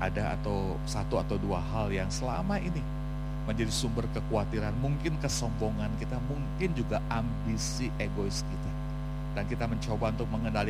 ada atau satu atau dua hal yang selama ini menjadi sumber kekhawatiran, mungkin kesombongan kita, mungkin juga ambisi egois kita. Dan kita mencoba untuk mengendalikan